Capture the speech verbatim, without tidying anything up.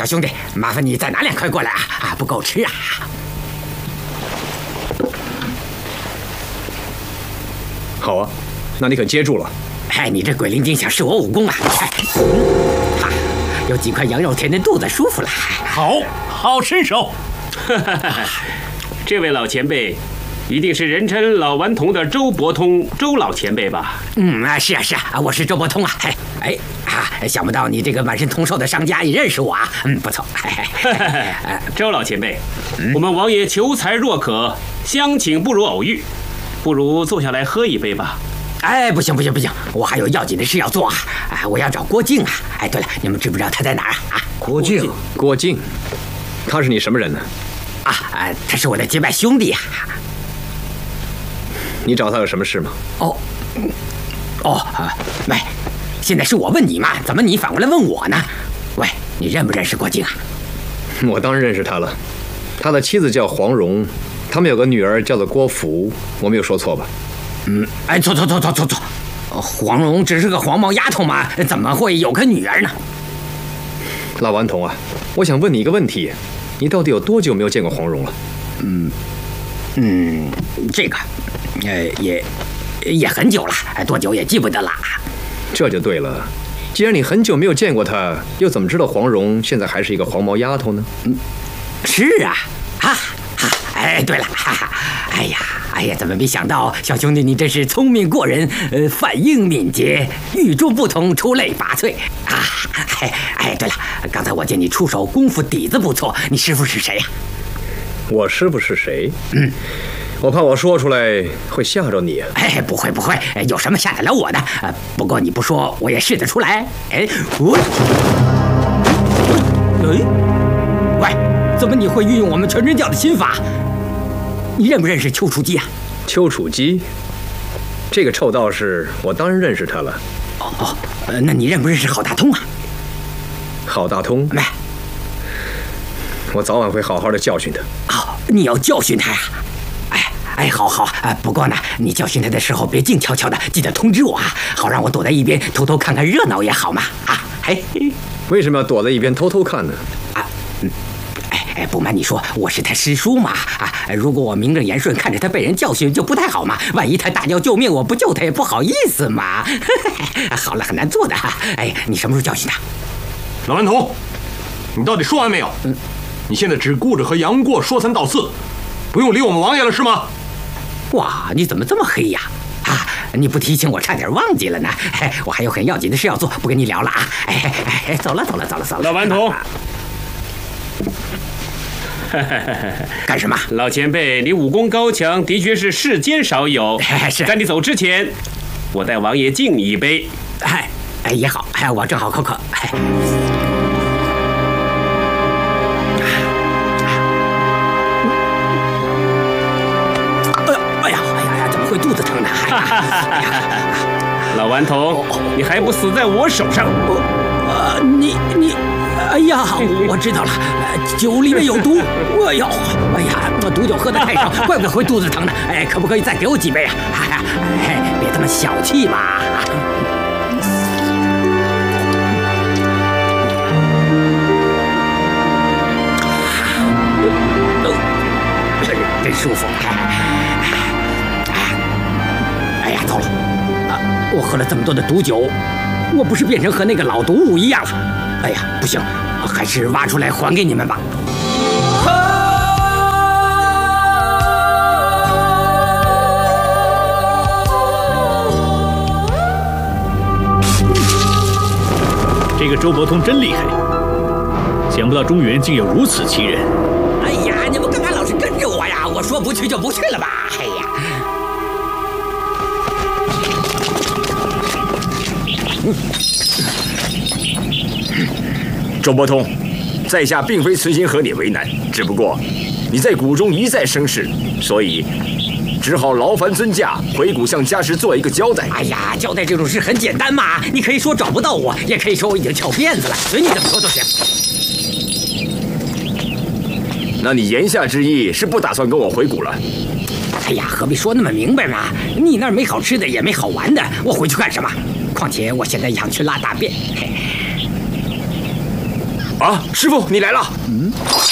小兄弟，麻烦你再拿两块过来啊！啊，不够吃啊。 好啊，那你可接住了。 哎，你这鬼灵精想是我武功啊！哎，哈、啊，有几块羊肉填填肚子，舒服了。 好，好身手。 这位老前辈，一定是人称老顽童的周伯通周老前辈吧？ 嗯啊，是啊是啊，我是周伯通啊。哎哎啊，想不到你这个满身通寿的商家也认识我啊。嗯，不错。 周老前辈，嗯、我们王爷求财若渴，相请不如偶遇，不如坐下来喝一杯吧。 哎，不行不行不行，我还有要紧的事要做啊！啊，我要找郭靖啊！哎，对了，你们知不知道他在哪儿啊？啊， 郭靖，郭靖，他是你什么人呢？ 啊啊，他是我的结拜兄弟呀、啊。 你找他有什么事吗？ 哦，哦，啊，喂，现在是我问你嘛，怎么你反过来问我呢？喂，你认不认识郭靖啊？ 我当然认识他了，他的妻子叫黄蓉，他们有个女儿叫做郭芙，我没有说错吧？ 嗯，哎，错错错错错错，黄蓉只是个黄毛丫头嘛，怎么会有个女儿呢？ 老顽童啊，我想问你一个问题，你到底有多久没有见过黄蓉了？ 嗯嗯，这个，呃，也也很久了，多久也记不得了。 这就对了，既然你很久没有见过她，又怎么知道黄蓉现在还是一个黄毛丫头呢？ 嗯，是啊，哈哈，哎，对了，哈哈，哎呀。哎呀，怎么没想到，小兄弟你真是聪明过人，呃，反应敏捷，与众不同，出类拔萃啊！哎哎，对了，刚才我见你出手功夫底子不错，你师傅是谁呀、啊？ 我师傅是谁？ 嗯， 我怕我说出来会吓着你啊。 哎，不会不会，有什么吓得了我的？呃，不过你不说，我也试得出来。哎，我，哎，喂，怎么你会运用我们全真教的心法？你认不认识丘处机啊？ 丘处机，这个臭道士，我当然认识他了。 哦哦，呃，那你认不认识郝大通啊？ 郝大通？ 没， 我早晚会好好的教训他。 哦，你要教训他呀？哎哎，好好啊。不过呢，你教训他的时候别静悄悄的，记得通知我啊，好让我躲在一边偷偷看看热闹也好嘛。啊，嘿， 为什么要躲在一边偷偷看呢？ 啊，嗯。哎，不瞒你说，我是他师叔嘛啊！如果我名正言顺看着他被人教训，就不太好嘛。万一他大叫救命，我不救他也不好意思嘛。好了，很难做的哈。哎，你什么时候教训他？ 老顽童，你到底说完没有？嗯，你现在只顾着和杨过说三道四，不用理我们王爷了是吗？ 哇，你怎么这么黑呀？啊，你不提醒我，差点忘记了呢。哎，我还有很要紧的事要做，不跟你聊了啊。哎哎，走了走了走了走了。 老顽童。 干什么？ 老前辈，你武功高强，的确是世间少有。 是， 在你走之前，我带王爷敬你一杯。 哎，哎也好，哎，我正好口渴。哎，哎呀，哎呀，哎呀，怎么会肚子疼呢？哎呀， 老顽童，你还不死在我手上？ 呃，你你。哎呀，我知道了，酒里面有毒。哎呦，哎呀，我毒酒喝得太少，怪不得会肚子疼呢。哎，可不可以再给我几杯啊？哎，别这么小气嘛。真舒服。哎呀，糟了，啊，我喝了这么多的毒酒，我不是变成和那个老毒物一样了？哎呀，不行，还是挖出来还给你们吧。 这个周伯通真厉害，想不到中原竟有如此奇人。 哎呀，你们干嘛老是跟着我呀？我说不去就不去了吧。哎呀， 嗯。周伯通，在下并非存心和你为难，只不过你在谷中一再生事，所以只好劳烦尊驾回谷向家时做一个交代。 哎呀，交代这种事很简单嘛，你可以说找不到我，也可以说我已经翘辫子了，随你怎么说都行。 那你言下之意是不打算跟我回谷了？ 哎呀，何必说那么明白嘛？你那儿没好吃的，也没好玩的，我回去干什么？况且我现在想去拉大便。 啊，师傅，你来了。嗯。